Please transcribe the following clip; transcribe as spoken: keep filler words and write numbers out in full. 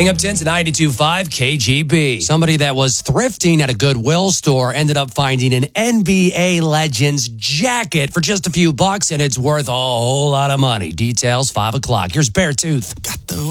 Binghamton's ninety-two point five K G B. Somebody that was thrifting at a Goodwill store ended up finding an N B A Legends jacket for just a few bucks, and it's worth a whole lot of money. Details, five o'clock. Here's Beartooth. Got the